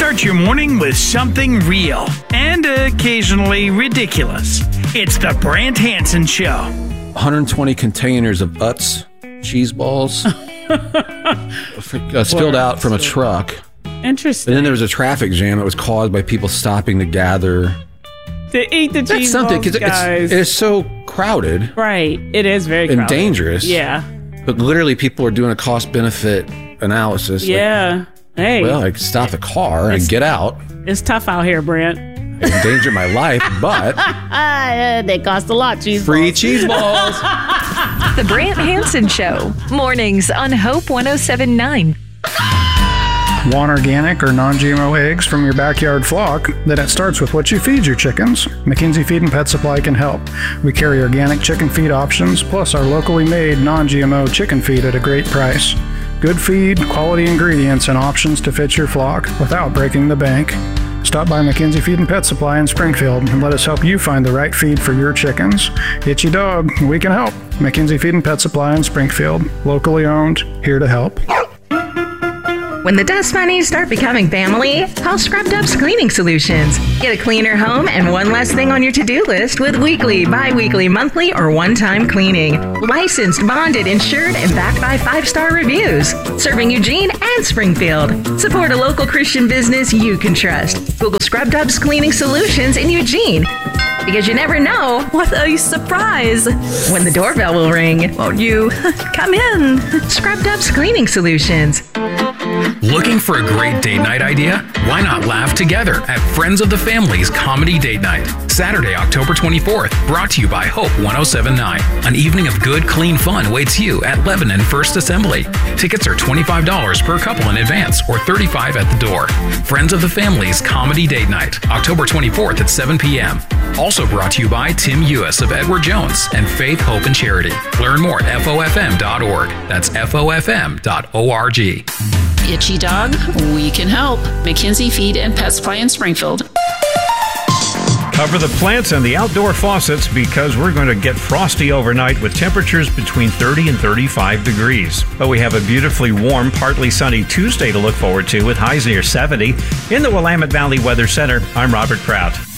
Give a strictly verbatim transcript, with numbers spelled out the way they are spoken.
Start your morning with something real and occasionally ridiculous. It's the Brant Hansen Show. one hundred twenty containers of Utz cheese balls uh, spilled out from a truck. Interesting. And then there was a traffic jam that was caused by people stopping to gather to eat the That's cheese something, balls, guys. It's, it's so crowded. Right. It is very and crowded. dangerous. Yeah. But literally, people are doing a cost-benefit analysis. Yeah. Like, hey. well, I could stop the car and get out. It's tough out here, Brent. Endanger my life, but they cost a lot. Cheese free balls. cheese balls. The Brant Hansen Show. Mornings on Hope one oh seven point nine. Want organic or non-G M O eggs from your backyard flock? Then it starts with what you feed your chickens. McKinsey Feed and Pet Supply can help. We carry organic chicken feed options, plus our locally made non-G M O chicken feed at a great price. Good feed, quality ingredients, and options to fit your flock without breaking the bank. Stop by McKinsey Feed and Pet Supply in Springfield and let us help you find the right feed for your chickens. Itchy dog, we can help. McKinsey Feed and Pet Supply in Springfield. Locally owned, here to help. When the dust bunnies start becoming family, call Scrub Dubs Cleaning Solutions. Get a cleaner home and one less thing on your to-do list with weekly, bi-weekly, monthly, or one-time cleaning. Licensed, bonded, insured, and backed by five-star reviews. Serving Eugene and Springfield. Support a local Christian business you can trust. Google Scrub Dubs Cleaning Solutions in Eugene. Because you never know what a surprise when the doorbell will ring. Won't you come in? Scrub Dubs Cleaning Solutions. Looking for a great date night idea? Why not laugh together at Friends of the Family's Comedy Date Night? Saturday, October twenty-fourth, brought to you by Hope one oh seven point nine. An evening of good, clean fun awaits you at Lebanon First Assembly. Tickets are twenty-five dollars per couple in advance or thirty-five dollars at the door. Friends of the Family's Comedy Date Night, October twenty-fourth at seven p.m. Also brought to you by Tim Ewis of Edward Jones and Faith, Hope, and Charity. Learn more at F O F M dot org. That's F O F M dot org. Itchy dog, we can help. McKinsey Feed and Pet Supply in Springfield. Cover the plants and the outdoor faucets because we're going to get frosty overnight with temperatures between thirty and thirty-five degrees. But we have a beautifully warm, partly sunny Tuesday to look forward to with highs near seventy. In the Willamette Valley Weather Center, I'm Robert Kraut.